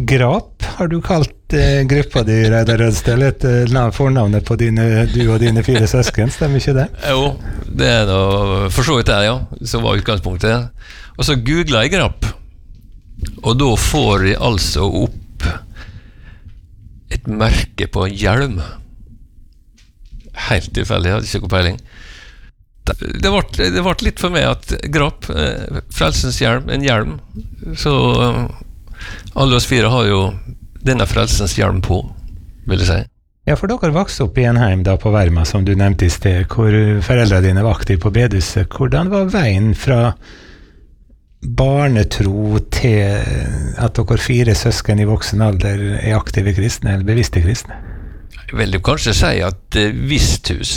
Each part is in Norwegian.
Grap har du kalt gruppa di, Reidar Rødstøl, fornavnet på du og dine 4 søsken, stemmer ikke det? Jo, det da for så vidt ja, som var utgangspunktet. Og så googlet jeg Grap, og da får jeg altså opp et merke på en hjelm. Helt tilfeldig, jeg hadde ikke noe peiling. Det ble litt for meg at Grap, frelsens hjelm, en hjelm, så alle oss 4 har jo denne frelsens hjelm på, vil jeg si. Ja, for dere vokste opp i en heim da på Verma, som du nevnte i sted, hvor foreldrene dine var aktive på bedehuset. Hvordan var veien fra barnetro til at dere 4 søsken i voksen alder er aktive kristne, eller bevisste kristne? Jeg vil jo kanskje si at Visthus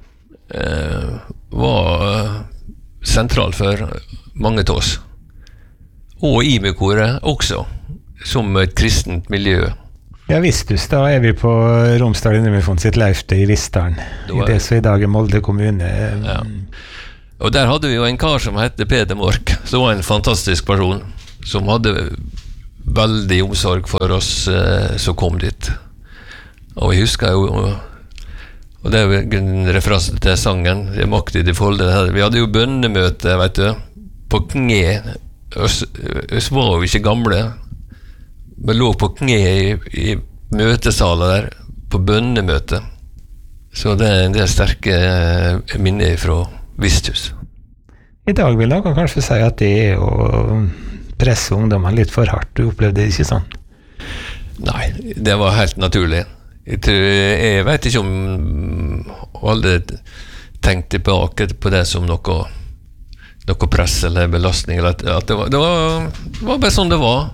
var sentral for mange av oss. Og IMU-koret også, som et kristent miljø. Ja, Visthus, da er vi på Romsdal Indremisjon sitt Leifte i Vistdalen, i det som i dag er Molde kommune. Ja. Og der hadde vi jo en kar som hette Peder Mork, som var en fantastisk person, som hadde veldig omsorg for oss som kom dit. Og jeg husker jo, og det er jo en referanse til sangen, det er makt i det folde, vi hadde jo bønnemøte, vet du, på kne. Vi var jo ikke gamle, vi lå på kne i møtesaler der, på bønnemøte. Så det er sterke minner fra Visthus. I dag vil dere kanskje si at det er å presse ungdommene litt for hardt. Du opplevde det ikke sånn? Nei, det var helt naturlig. Jeg vet ikke om alle tenkte tilbake på det som noe press eller belastning, eller at det var bare sånn det var.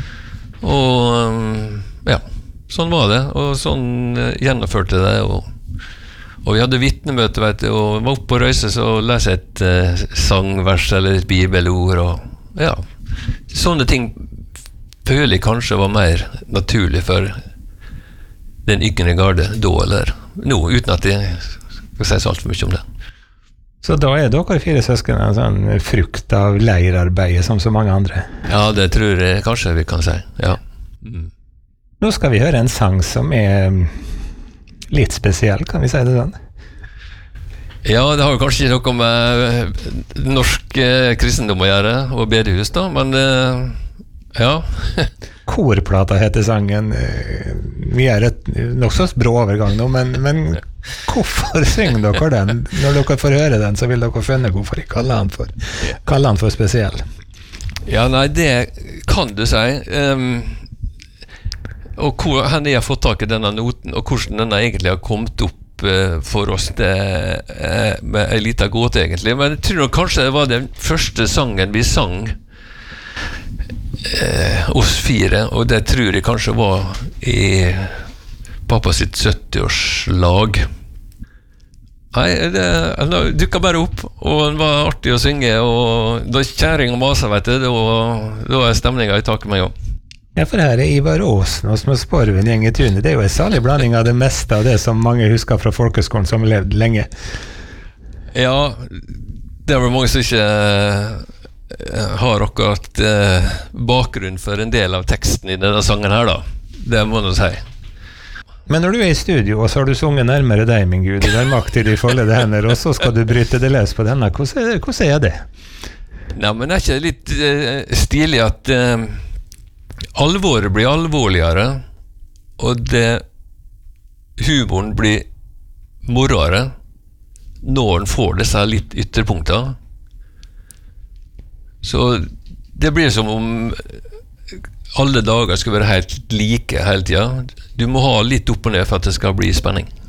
Og ja, sånn var det, og sånn gjennomførte det, og vi hadde vittnemøte, vet du, og var oppe på røyses og lese et sangvers eller et bibelord, og ja, sånne ting føler jeg kanskje var mer naturlig for den yngre garde da eller nå, uten at jeg skal si så alt for mye om det. Så da er dere 4 søsken en sånn frukt av leirarbeidet som så mange andre? Ja, det tror jeg kanskje vi kan si, ja. Nå skal vi høre en sang som er litt spesiell, kan vi si det sånn? Ja, det har jo kanskje ikke noe med norsk kristendom å gjøre, og bedehus da, men ja. Korplata heter sangen. Vi er et nok så brå overgang nå, men hvorfor synger dere den? Når dere får høre den, så vil dere finne hvorfor jeg kaller han for spesiell. Ja, nei, det kan du si. Og hvor jeg har fått tak i denne noten, og hvordan denne egentlig har kommet opp for oss, det med en liten gåte egentlig. Men jeg tror kanskje det var den første sangen vi sang oss 4, og det tror jeg kanskje var i pappa sitt 70-årslag. Nei, det dukket bare opp, og det var artig å synge, og da kjæring og maser, vet du, da er stemningen i taket med jo. Ja, for her er Ivar Aasen og Små Sporven gjeng i tunet. Det er jo en salig blanding av det meste av det som mange husker fra folkeskolen som har levd lenge. Ja, det er vel mange som ikke har akkurat bakgrunn for en del av teksten i denne sangen her da. Det må jeg si. Men når du er i studio, og så har du sunget nærmere deg, min Gud, og der makt i de foldede hender, og så skal du bryte det løs på denne. Hvordan er det? Nei, men er ikke litt stilig at alvoret blir alvorligere, og humoren blir morere når en får disse litt ytterpunkter. Så det blir som om alle dager skal være helt like hele tiden. Du må ha litt opp og ned for at det skal bli spenning.